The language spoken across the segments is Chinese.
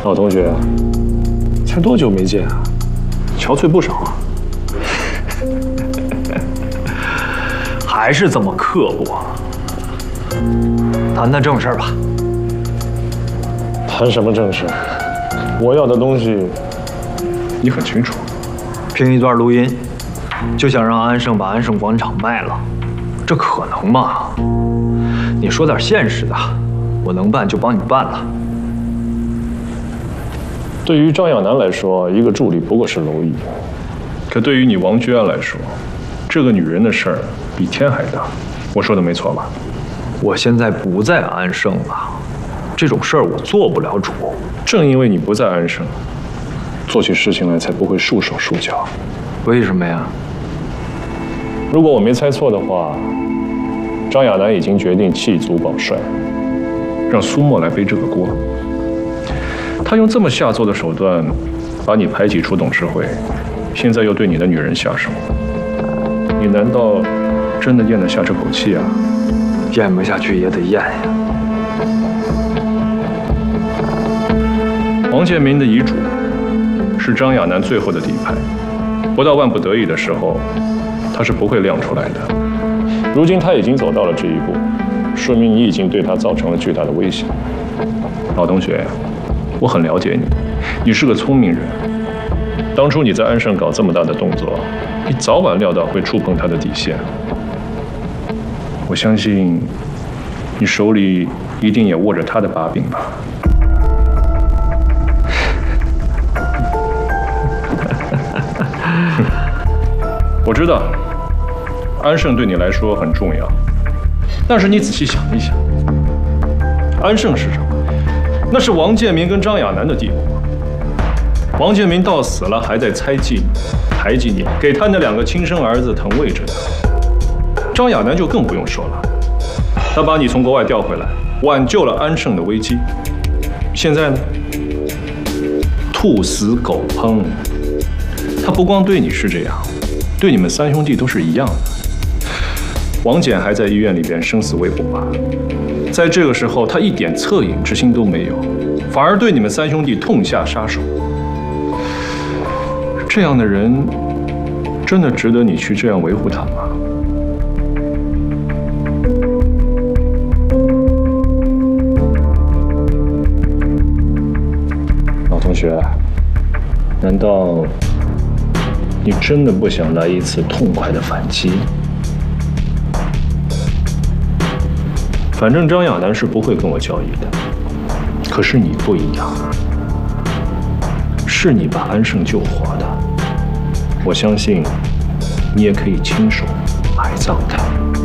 老同学，才多久没见啊？憔悴不少啊。 还是这么刻薄。谈谈正事吧。 谈什么正事？我要的东西，你很清楚。 听一段录音，就想让安盛把安盛广场卖了，这可能吗？你说点现实的，我能办就帮你办了。 对于张亚楠来说，一个助理不过是蝼蚁；可对于你王居安来说，这个女人的事儿比天还大。我说的没错吧？ 我现在不在安盛了，这种事儿我做不了主。 正因为你不在安盛，做起事情来才不会束手束脚。 为什么呀？ 如果我没猜错的话，张亚楠已经决定弃卒保帅，让苏沫来背这个锅。他用这么下作的手段，把你排挤出董事会，现在又对你的女人下手，你难道真的咽得下这口气啊？ 咽不下去也得咽呀。 王建民的遗嘱是张亚楠最后的底牌，不到万不得已的时候，他是不会亮出来的。如今他已经走到了这一步，说明你已经对他造成了巨大的威胁。老同学，我很了解你，你是个聪明人。当初你在安盛搞这么大的动作，你早晚料到会触碰他的底线。我相信你手里一定也握着他的把柄吧。我知道安盛对你来说很重要，但是你仔细想一想，安盛是什么？那是王建民跟张亚楠的地步。王建民到死了还在猜忌你、排挤你，给他那2个亲生儿子腾位着呢。张亚楠就更不用说了，他把你从国外调回来，挽救了安盛的危机。现在呢，兔死狗烹。他不光对你是这样，对你们3兄弟都是一样的。王简还在医院里边生死未卜吧？在这个时候，他一点恻隐之心都没有，反而对你们3兄弟痛下杀手。这样的人，真的值得你去这样维护他吗？老同学，难道你真的不想来一次痛快的反击？反正张亚楠是不会跟我交易的，可是你不一样，是你把安盛救活的，我相信你也可以亲手埋葬他。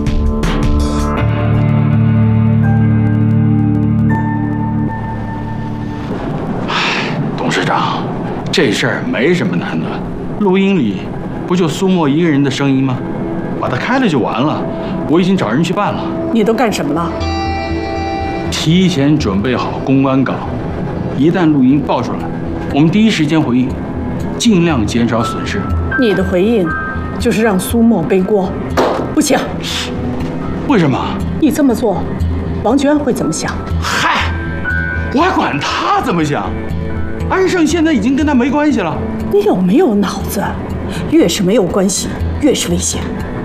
董事长，这事儿没什么难的，录音里不就苏沫一个人的声音吗？把它开了就完了，我已经找人去办了。 你都干什么了？ 提前准备好公关稿，一旦录音爆出来，我们第一时间回应，尽量减少损失。 你的回应就是让苏沫背锅，不行。 为什么？ 你这么做，王居安会怎么想？ 嗨，我还管他怎么想？安盛现在已经跟他没关系了。 你有没有脑子？越是没有关系，越是危险。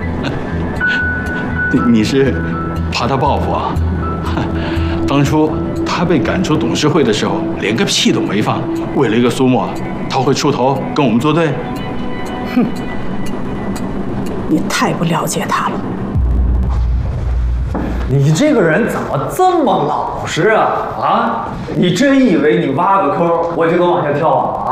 你是怕他报复啊？当初他被赶出董事会的时候，连个屁都没放。为了一个苏沫，他会出头跟我们作对？ 哼，你太不了解他了。 你这个人怎么这么老实啊？啊，你真以为你挖个坑我就能往下跳啊？